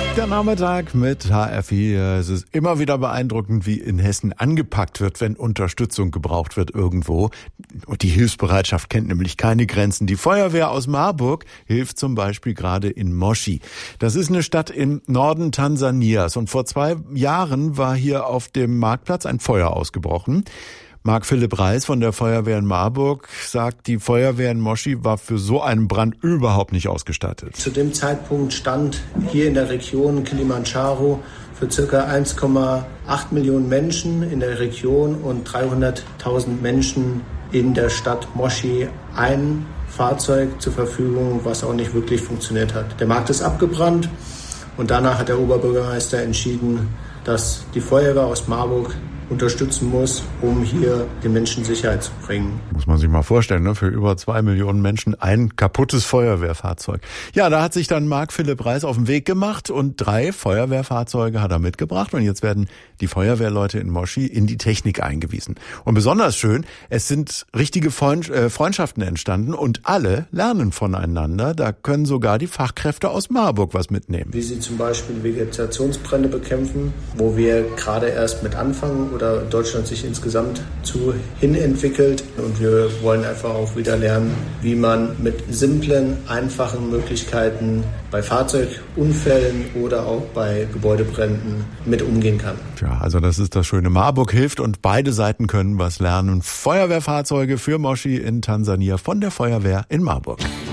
Der Nachmittag mit HR4. Es ist immer wieder beeindruckend, wie in Hessen angepackt wird, wenn Unterstützung gebraucht wird irgendwo. Und die Hilfsbereitschaft kennt nämlich keine Grenzen. Die Feuerwehr aus Marburg hilft zum Beispiel gerade in Moshi. Das ist eine Stadt im Norden Tansanias. Und vor 2 Jahren war hier auf dem Marktplatz ein Feuer ausgebrochen. Marc-Philipp Reis von der Feuerwehr in Marburg sagt, die Feuerwehr in Moshi war für so einen Brand überhaupt nicht ausgestattet. Zu dem Zeitpunkt stand hier in der Region Kilimandscharo für ca. 1,8 Millionen Menschen in der Region und 300.000 Menschen in der Stadt Moshi ein Fahrzeug zur Verfügung, was auch nicht wirklich funktioniert hat. Der Markt ist abgebrannt und danach hat der Oberbürgermeister entschieden, dass die Feuerwehr aus Marburg unterstützen muss, um hier den Menschen Sicherheit zu bringen. Muss man sich mal vorstellen, ne? Für über 2 Millionen Menschen ein kaputtes Feuerwehrfahrzeug. Ja, da hat sich dann Marc-Philipp Reis auf den Weg gemacht und 3 Feuerwehrfahrzeuge hat er mitgebracht. Und jetzt werden die Feuerwehrleute in Moshi in die Technik eingewiesen. Und besonders schön, es sind richtige Freundschaften entstanden und alle lernen voneinander. Da können sogar die Fachkräfte aus Marburg was mitnehmen. Wie sie zum Beispiel Vegetationsbrände bekämpfen, wo wir gerade erst mit anfangen oder Deutschland sich insgesamt hin entwickelt. Und wir wollen einfach auch wieder lernen, wie man mit simplen, einfachen Möglichkeiten bei Fahrzeugunfällen oder auch bei Gebäudebränden mit umgehen kann. Tja, also das ist das Schöne. Marburg hilft und beide Seiten können was lernen. Feuerwehrfahrzeuge für Moshi in Tansania von der Feuerwehr in Marburg.